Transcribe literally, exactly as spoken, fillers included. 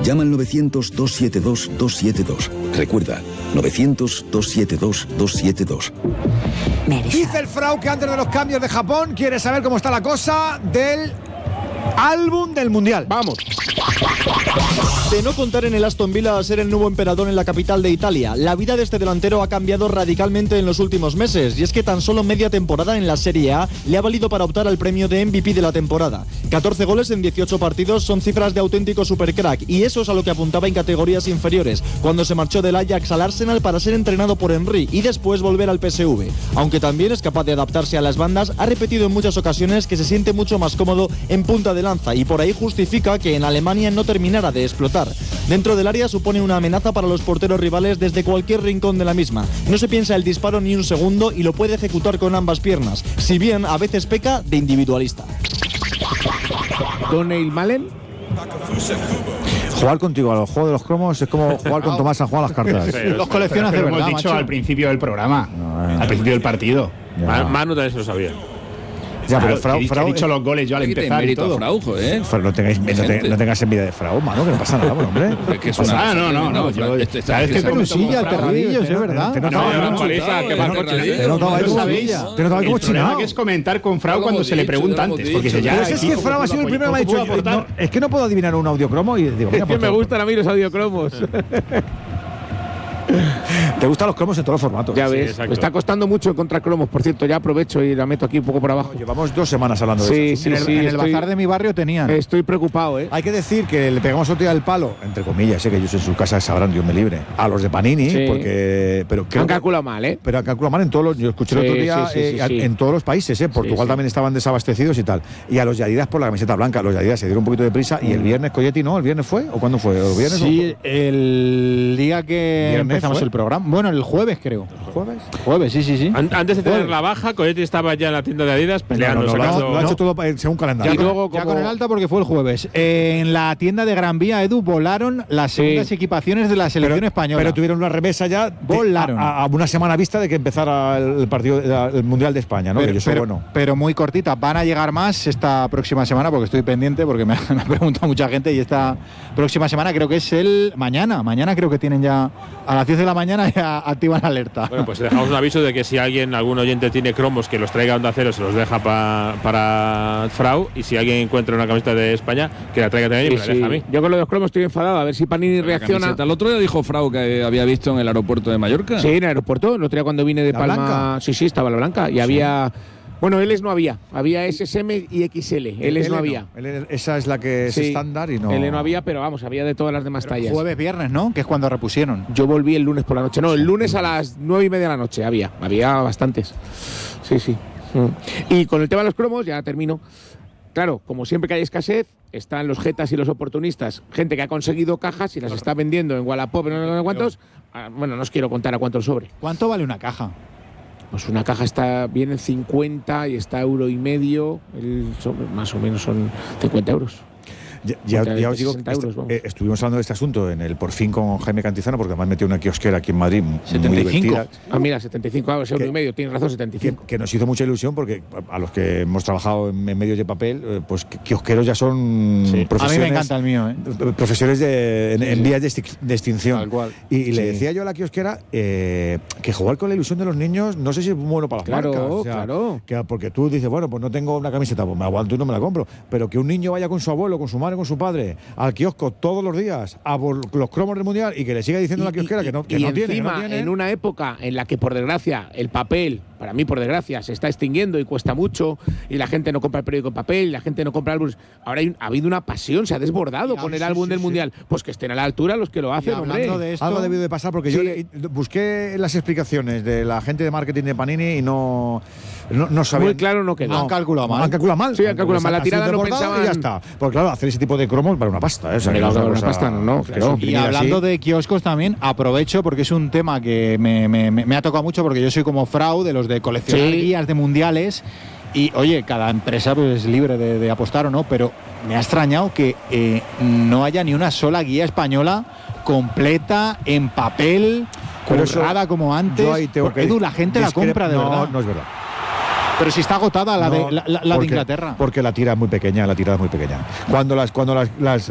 Llama al novecientos, doscientos setenta y dos, doscientos setenta y dos. Recuerda, novecientos, doscientos setenta y dos, doscientos setenta y dos. Dice el Frau que antes de los cambios de Japón quiere saber cómo está la cosa del álbum del Mundial. Vamos. De no contar en el Aston Villa a ser el nuevo emperador en la capital de Italia, la vida de este delantero ha cambiado radicalmente en los últimos meses, y es que tan solo media temporada en la Serie A le ha valido para optar al premio de M V P de la temporada. catorce goles en dieciocho partidos son cifras de auténtico supercrack, y eso es a lo que apuntaba en categorías inferiores, cuando se marchó del Ajax al Arsenal para ser entrenado por Henry y después volver al P S V. Aunque también es capaz de adaptarse a las bandas, ha repetido en muchas ocasiones que se siente mucho más cómodo en punta de lanza, y por ahí justifica que en Alemania no terminara de explotar. Dentro del área supone una amenaza para los porteros rivales desde cualquier rincón de la misma. No se piensa el disparo ni un segundo y lo puede ejecutar con ambas piernas, si bien a veces peca de individualista. Don Eilmalen. Jugar contigo a los juegos de los cromos es como jugar con Tomás San Juan a las cartas. Pero, los coleccionas pero, pero de verdad, hemos dicho macho. al principio del programa, no, eh, al principio del partido. Ya. Manu también se lo sabía. Ya, pero Frau, Frau, Frau he dicho los goles yo al empezar y todo. Frau, joder. Frau, no, tengáis, no, te, no tengas envidia de Frau, mano, que no pasa nada, hombre. Es que es una ah, no, no, no. Yo, este, ¿sabes este, qué pelusilla, aterradillos, es verdad. Te notaba ahí como chinado. Que es comentar con Frau cuando se le pregunta antes. Porque ya. Es que Frau ha sido el primero que me ha dicho. Es que no puedo adivinar un audiocromo y digo, es que me gustan a mí los audiocromos. Te gustan los cromos en todos los formatos. Ya ves, sí, me está costando mucho encontrar cromos, por cierto, ya aprovecho y la meto aquí un poco por abajo. Llevamos dos semanas hablando de sí, eso. Sí, en el, sí, en estoy, el bazar de mi barrio tenían. Estoy preocupado, ¿eh? Hay que decir que le pegamos otro día el palo, entre comillas, sé que ellos en su casa sabrán, Dios me libre, a los de Panini, sí. porque... Pero han calculado mal, ¿eh? Pero han calculado mal en todos los... Yo escuché sí, el otro día sí, sí, eh, sí, sí. en todos los países, ¿eh? Portugal sí, sí. también estaban desabastecidos y tal. Y a los de Adidas por la camiseta blanca, los de Adidas se dieron un poquito de prisa mm. y el viernes, Coyetti, ¿no? ¿El viernes fue? ¿O cuándo fue? ¿El viernes sí, o el día que empezamos fue? el programa. Bueno, el jueves, creo. ¿El jueves? Jueves, sí, sí, sí. Antes de tener jueves. la baja, Coyetti estaba ya en la tienda de Adidas peleando. No, no, no, sacando... lo, lo ha hecho todo según calendario. Y luego como... ya con el alta porque fue el jueves. Eh, en la tienda de Gran Vía, Edu, volaron las segundas sí. equipaciones de la selección pero, española. Pero tuvieron una remesa ya de, volaron. A, a una semana vista de que empezara el partido, el Mundial de España, ¿no? Pero, que yo soy pero, bueno. pero muy cortita. Van a llegar más esta próxima semana porque estoy pendiente, porque me, me ha preguntado mucha gente y esta próxima semana creo que es el mañana. Mañana creo que tienen ya a las diez de la mañana ya activan la alerta. Bueno, pues dejamos un aviso de que si alguien, algún oyente tiene cromos que los traiga a Onda Cero, se los deja pa, para Frau, y si alguien encuentra una camiseta de España, que la traiga también sí, y me la sí. deja a mí. Yo con los cromos estoy enfadado, a ver si Panini reacciona. El otro día dijo Frau que había visto en el aeropuerto de Mallorca. Sí, en el aeropuerto, el otro día cuando vine de ¿La Palma. blanca? Sí, sí, estaba la blanca y sí. había... Bueno, L's no había, había S S M y X L, L's no había. No. L, esa es la que es sí. estándar y no... L no había, pero vamos, había de todas las demás pero tallas. Jueves, viernes, ¿no? Que es cuando repusieron. Yo volví el lunes por la noche, no, el lunes a las nueve y media de la noche había, había bastantes. Sí, sí. Mm. Y con el tema de los cromos, ya termino. Claro, como siempre que hay escasez, están los jetas y los oportunistas, gente que ha conseguido cajas y las está vendiendo en Wallapop, no sé cuántos. Bueno, no os quiero contar a cuánto el sobre. ¿Cuánto vale una caja? Pues una caja está viene en cincuenta y está euro y medio, el sobre, más o menos son cincuenta euros. Ya, ya, ya os digo que euros, eh, estuvimos hablando de este asunto en el Por Fin con Jaime Cantizano, porque además metió una kiosquera aquí en Madrid setenta y cinco. Muy ah, mira, setenta y cinco euros, euro y medio, tienes razón, setenta y cinco. Que, que nos hizo mucha ilusión porque a los que hemos trabajado en, en medios de papel, eh, pues kiosqueros ya son sí. profesiones. A mí me encanta el mío, ¿eh? Profesores de, en, sí, en sí. vías de, esti de extinción. Tal cual. Y, y sí. le decía yo a la kiosquera eh, que jugar con la ilusión de los niños, no sé si es bueno para las claro, marcas. O sea, claro. Que, porque tú dices, bueno, pues no tengo una camiseta, pues me aguanto y no me la compro. Pero que un niño vaya con su abuelo, con su madre, con su padre, al kiosco todos los días a por los cromos del Mundial y que le siga diciendo y, a la kiosquera y, que no, que y no encima, tiene, que no tiene. En una época en la que, por desgracia, el papel, para mí, por desgracia, se está extinguiendo y cuesta mucho, y la gente no compra el periódico en papel, y la gente no compra álbumes. Ahora hay, ha habido una pasión, se ha desbordado ya, con el sí, álbum sí, del sí. Mundial. Pues que estén a la altura los que lo hacen, hombre. De esto, algo ha debido de pasar, porque sí. yo le, busqué las explicaciones de la gente de marketing de Panini y no, no, no sabía. Muy claro no quedó. No, han calculado mal. Han calculado mal. Sí, han calculado mal. La tirada no pensaban. Y ya está. Porque claro, hacer ese tipo de cromos vale una pasta. ¿eh? O sea, no, una, una cosa, pasta, no, no claro. Y hablando así. de kioscos también, aprovecho porque es un tema que me, me, me, me ha tocado mucho, porque yo soy como Frau, de los de coleccionar sí. guías de mundiales. Y oye, cada empresa pues, es libre de, de apostar o no, pero me ha extrañado que eh, no haya ni una sola guía española completa, en papel, currada como antes. Yo ahí tengo que Edu, la gente la compra de no, verdad. No, no es verdad. Pero si está agotada la, no, de, la, la, la porque, de Inglaterra. Porque la tira es muy pequeña, la tirada es muy pequeña. Cuando las, cuando las, las